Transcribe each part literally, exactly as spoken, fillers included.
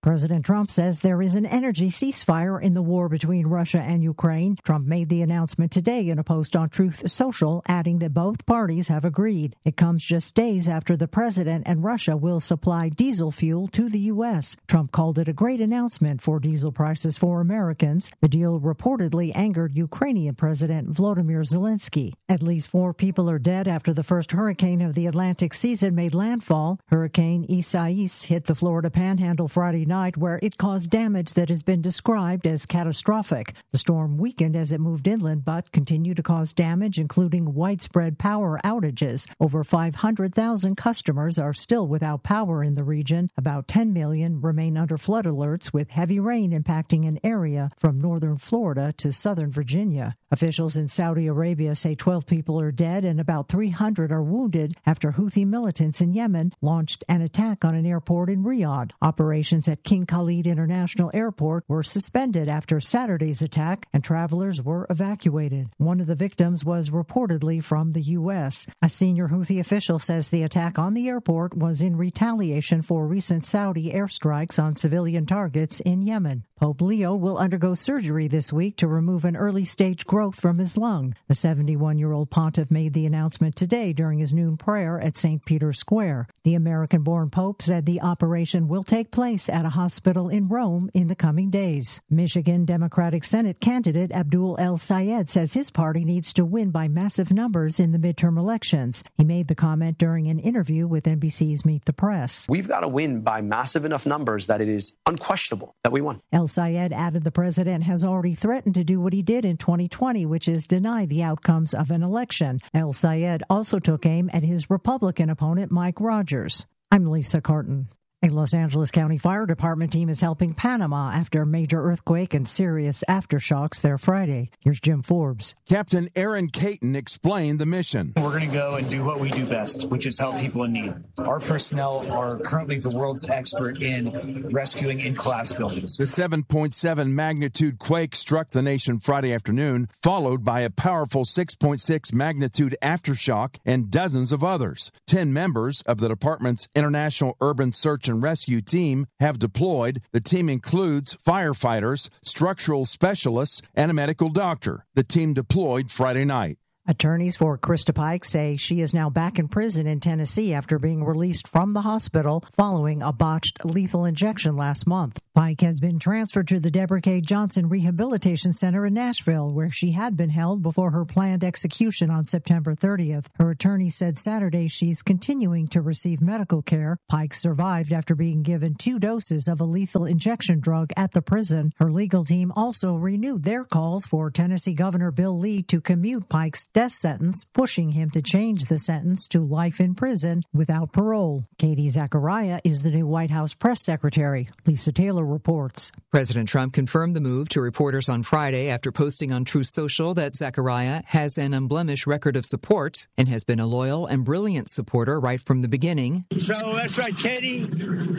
President Trump says there is an energy ceasefire in the war between Russia and Ukraine. Trump made the announcement today in a post on Truth Social, adding that both parties have agreed. It comes just days after the president and Russia will supply diesel fuel to the U S. Trump called it a great announcement for diesel prices for Americans. The deal reportedly angered Ukrainian President Volodymyr Zelensky. At least four people are dead after the first hurricane of the Atlantic season made landfall. Hurricane Isaias hit the Florida Panhandle Friday night, where it caused damage that has been described as catastrophic. The storm weakened as it moved inland, but continued to cause damage, including widespread power outages. Over five hundred thousand customers are still without power in the region. About ten million remain under flood alerts, with heavy rain impacting an area from northern Florida to southern Virginia. Officials in Saudi Arabia say twelve people are dead and about three hundred are wounded after Houthi militants in Yemen launched an attack on an airport in Riyadh. Operations at King Khalid International Airport were suspended after Saturday's attack, and travelers were evacuated. One of the victims was reportedly from the U S. A senior Houthi official says the attack on the airport was in retaliation for recent Saudi airstrikes on civilian targets in Yemen. Pope Leo will undergo surgery this week to remove an early-stage growth from his lung. The seventy-one-year-old pontiff made the announcement today during his noon prayer at Saint Peter's Square. The American-born pope said the operation will take place at a hospital in Rome in the coming days. Michigan Democratic Senate candidate Abdul El-Sayed says his party needs to win by massive numbers in the midterm elections. He made the comment during an interview with N B C's Meet the Press. We've got to win by massive enough numbers that it is unquestionable that we won. El-Sayed added the president has already threatened to do what he did in twenty twenty, which is deny the outcomes of an election. El-Sayed also took aim at his Republican opponent, Mike Rogers. I'm Lisa Carton. A Los Angeles County Fire Department team is helping Panama after a major earthquake and serious aftershocks there Friday. Here's Jim Forbes. Captain Aaron Caton explained the mission. We're going to go and do what we do best, which is help people in need. Our personnel are currently the world's expert in rescuing in collapsed buildings. The seven point seven magnitude quake struck the nation Friday afternoon, followed by a powerful six point six magnitude aftershock and dozens of others. Ten members of the department's International Urban Search and Rescue team have deployed. The team includes firefighters, structural specialists, and a medical doctor. The team deployed Friday night. Attorneys for Krista Pike say she is now back in prison in Tennessee after being released from the hospital following a botched lethal injection last month. Pike has been transferred to the Deborah K. Johnson Rehabilitation Center in Nashville, where she had been held before her planned execution on September thirtieth. Her attorney said Saturday she's continuing to receive medical care. Pike survived after being given two doses of a lethal injection drug at the prison. Her legal team also renewed their calls for Tennessee Governor Bill Lee to commute Pike's death sentence, pushing him to change the sentence to life in prison without parole. Katie Zachariah is the new White House press secretary. Lisa Taylor reports. President Trump confirmed the move to reporters on Friday after posting on Truth Social that Zachariah has an unblemished record of support and has been a loyal and brilliant supporter right from the beginning. So that's right. Katie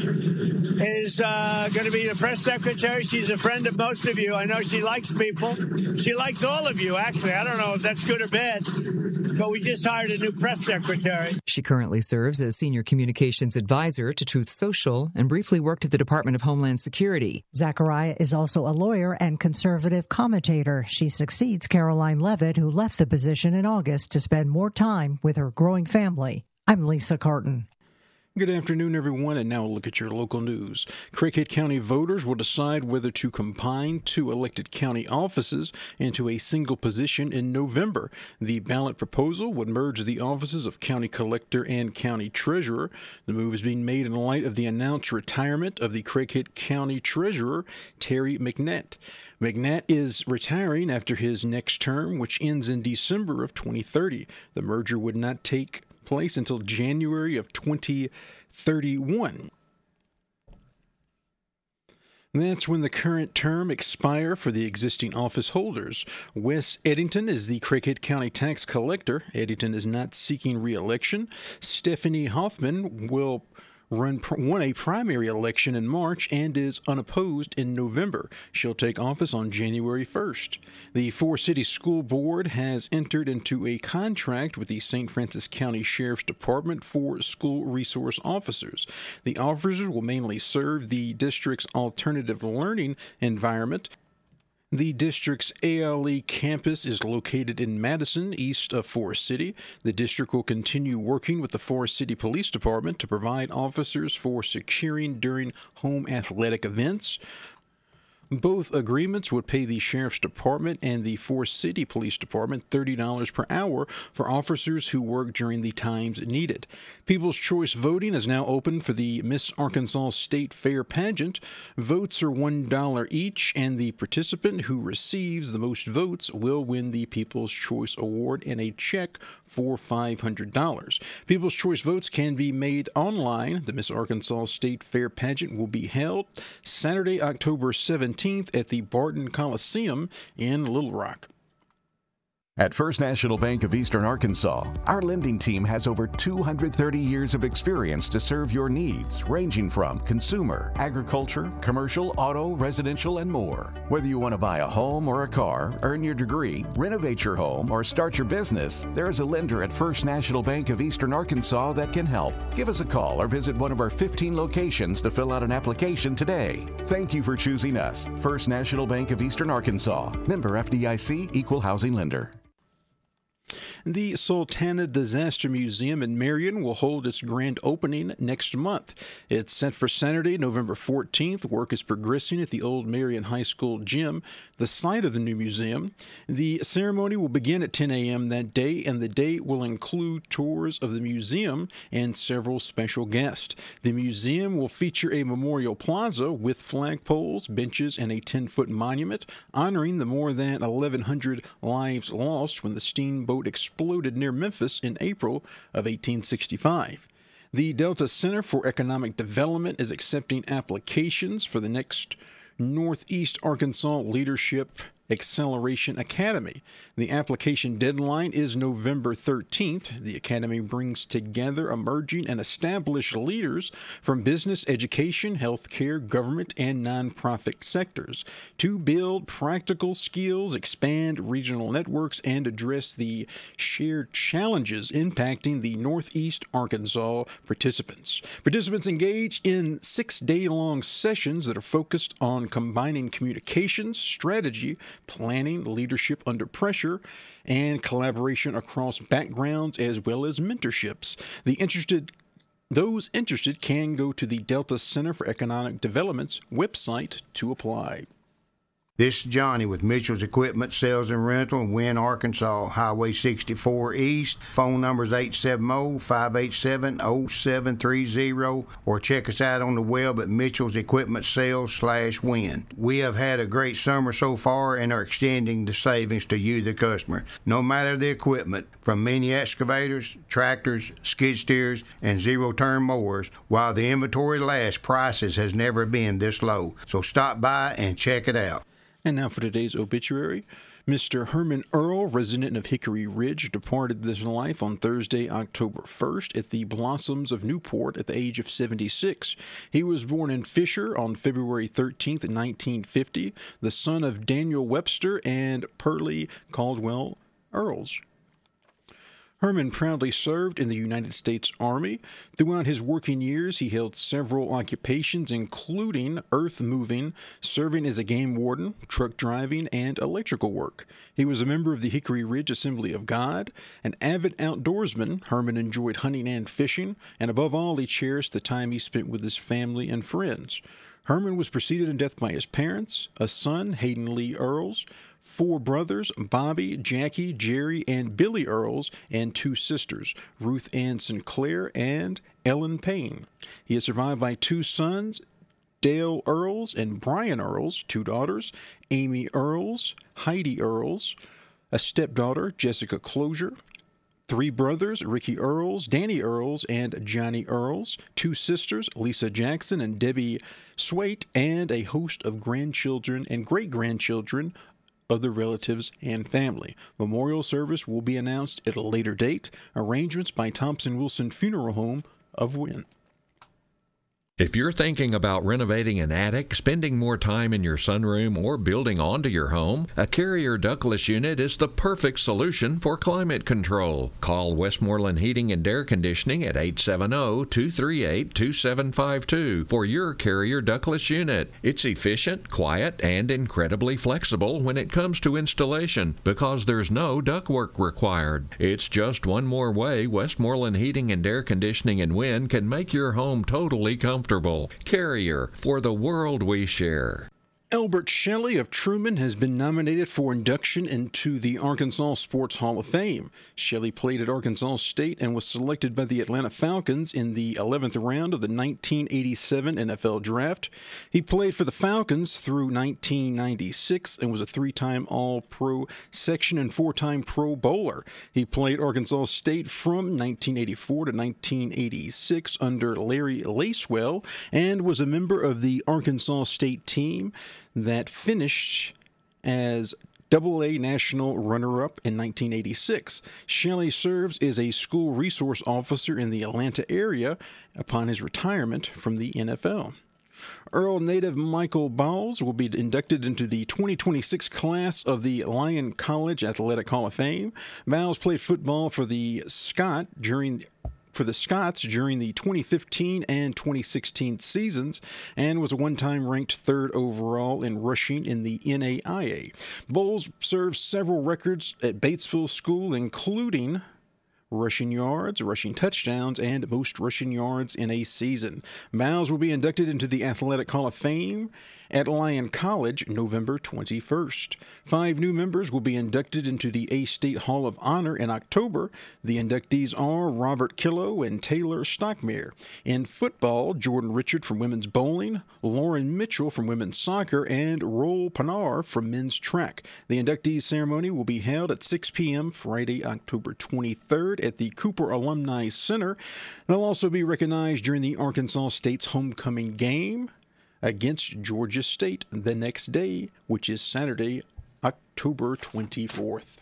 is uh, going to be the press secretary. She's a friend of most of you. I know she likes people. She likes all of you, actually. I don't know if that's good or bad. But we just hired a new press secretary. She currently serves as senior communications advisor to Truth Social and briefly worked at the Department of Homeland Security. Zachariah is also a lawyer and conservative commentator. She succeeds Caroline Levitt, who left the position in August to spend more time with her growing family. I'm Lisa Carton. Good afternoon, everyone, and now we'll look at your local news. Craighead County voters will decide whether to combine two elected county offices into a single position in November. The ballot proposal would merge the offices of county collector and county treasurer. The move is being made in light of the announced retirement of the Craighead County treasurer, Terry McNatt. McNatt is retiring after his next term, which ends in December of twenty thirty. The merger would not take place until January of twenty thirty-one. That's when the current term expire for the existing office holders. Wes Eddington is the Craighead County tax collector. Eddington is not seeking re-election. Stephanie Hoffman will run, won a primary election in March and is unopposed in November. She'll take office on January first. The Forest City School Board has entered into a contract with the Saint Francis County Sheriff's Department for school resource officers. The officers will mainly serve the district's alternative learning environment. The district's A L E campus is located in Madison, east of Forest City. The district will continue working with the Forest City Police Department to provide officers for securing during home athletic events. Both agreements would pay the Sheriff's Department and the Forest City Police Department thirty dollars per hour for officers who work during the times needed. People's Choice voting is now open for the Miss Arkansas State Fair pageant. Votes are one dollar each, and the participant who receives the most votes will win the People's Choice Award and a check for five hundred dollars. People's Choice votes can be made online. The Miss Arkansas State Fair pageant will be held Saturday, October seventeenth at the Barton Coliseum in Little Rock. At First National Bank of Eastern Arkansas, our lending team has over two hundred thirty years of experience to serve your needs, ranging from consumer, agriculture, commercial, auto, residential, and more. Whether you want to buy a home or a car, earn your degree, renovate your home, or start your business, there is a lender at First National Bank of Eastern Arkansas that can help. Give us a call or visit one of our fifteen locations to fill out an application today. Thank you for choosing us. First National Bank of Eastern Arkansas. Member F D I C, Equal Housing Lender. The Sultana Disaster Museum in Marion will hold its grand opening next month. It's set for Saturday, November fourteenth. Work is progressing at the old Marion High School gym, the site of the new museum. The ceremony will begin at ten a.m. that day, and the day will include tours of the museum and several special guests. The museum will feature a memorial plaza with flagpoles, benches, and a ten-foot monument honoring the more than eleven hundred lives lost when the steamboat exploded near Memphis in April of eighteen sixty-five. The Delta Center for Economic Development is accepting applications for the next Northeast Arkansas Leadership Acceleration Academy. The application deadline is November thirteenth. The academy brings together emerging and established leaders from business, education, healthcare, government, and nonprofit sectors to build practical skills, expand regional networks, and address the shared challenges impacting the Northeast Arkansas participants. Participants engage in six day-long sessions that are focused on combining communications, strategy, planning, leadership under pressure, and collaboration across backgrounds as well as mentorships. The interested Those interested can go to the Delta Center for Economic Development's website to apply. This is Johnny with Mitchell's Equipment Sales and Rental in Wynne, Arkansas, Highway sixty-four East. Phone number is eight seven zero, five eight seven, zero seven three zero, or check us out on the web at Mitchell's Equipment Sales slash Wynne. We have had a great summer so far and are extending the savings to you, the customer. No matter the equipment, from mini excavators, tractors, skid steers, and zero-turn mowers, while the inventory lasts, prices has never been this low. So stop by and check it out. And now for today's obituary. Mister Herman Earl, resident of Hickory Ridge, departed this life on Thursday, October first at the Blossoms of Newport at the age of seventy-six. He was born in Fisher on February thirteenth, nineteen fifty, the son of Daniel Webster and Pearlie Caldwell Earls. Herman proudly served in the United States Army. Throughout his working years, he held several occupations, including earth moving, serving as a game warden, truck driving, and electrical work. He was a member of the Hickory Ridge Assembly of God. An avid outdoorsman, Herman enjoyed hunting and fishing, and above all, he cherished the time he spent with his family and friends. Herman was preceded in death by his parents, a son, Hayden Lee Earls, four brothers, Bobby, Jackie, Jerry, and Billy Earls, and two sisters, Ruth Ann Sinclair and Ellen Payne. He is survived by two sons, Dale Earls and Brian Earls, two daughters, Amy Earls, Heidi Earls, a stepdaughter, Jessica Closure, three brothers, Ricky Earls, Danny Earls, and Johnny Earls, two sisters, Lisa Jackson and Debbie Swait, and a host of grandchildren and great-grandchildren, other relatives, and family. Memorial service will be announced at a later date. Arrangements by Thompson Wilson Funeral Home of Wynne. If you're thinking about renovating an attic, spending more time in your sunroom, or building onto your home, a Carrier ductless unit is the perfect solution for climate control. Call Westmoreland Heating and Air Conditioning at eight seven zero, two three eight, two seven five two for your Carrier ductless unit. It's efficient, quiet, and incredibly flexible when it comes to installation because there's no ductwork required. It's just one more way Westmoreland Heating and Air Conditioning and Wind can make your home totally comfortable. Carrier, for the world we share. Albert Shelley of Truman has been nominated for induction into the Arkansas Sports Hall of Fame. Shelley played at Arkansas State and was selected by the Atlanta Falcons in the eleventh round of the nineteen eighty-seven N F L Draft. He played for the Falcons through nineteen ninety-six and was a three-time All-Pro section and four-time Pro Bowler. He played Arkansas State from nineteen eighty-four to nineteen eighty-six under Larry Lacewell and was a member of the Arkansas State team that finished as double A national runner-up in nineteen eighty-six. Shelley serves as a school resource officer in the Atlanta area upon his retirement from the N F L. Earl native Michael Bowles will be inducted into the twenty twenty-six class of the Lyon College Athletic Hall of Fame. Bowles played football for the Scott during for the Scots during the twenty fifteen and twenty sixteen seasons and was a one-time ranked third overall in rushing in the N A I A. Bowles served several records at Batesville School, including rushing yards, rushing touchdowns, and most rushing yards in a season. Bowles will be inducted into the Athletic Hall of Fame at Lyon College November twenty-first. Five new members will be inducted into the A-State Hall of Honor in October. The inductees are Robert Killow and Taylor Stockmere. In football, Jordan Richard from women's bowling, Lauren Mitchell from women's soccer, and Roel Pinar from men's track. The inductees ceremony will be held at six p.m. Friday, October twenty-third at the Cooper Alumni Center. They'll also be recognized during the Arkansas State's homecoming game against Georgia State the next day, which is Saturday, October twenty-fourth.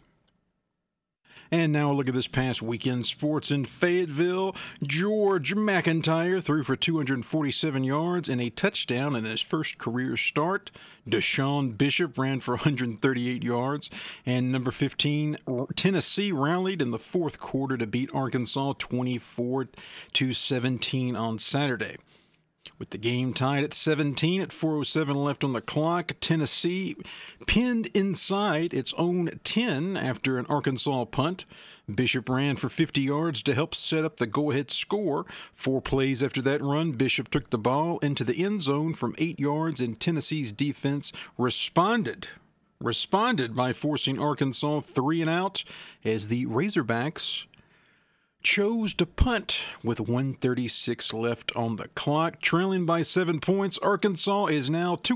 And now a look at this past weekend sports in Fayetteville. George McIntyre threw for two hundred forty-seven yards and a touchdown in his first career start. Deshaun Bishop ran for one hundred thirty-eight yards. And number fifteen, Tennessee rallied in the fourth quarter to beat Arkansas twenty-four to seventeen on Saturday. With the game tied at seventeen at four oh seven left on the clock, Tennessee pinned inside its own ten after an Arkansas punt. Bishop ran for fifty yards to help set up the go-ahead score. Four plays after that run, Bishop took the ball into the end zone from eight yards, and Tennessee's defense responded. Responded by forcing Arkansas three and out as the Razorbacks chose to punt with one thirty-six left on the clock. Trailing by seven points, Arkansas is now two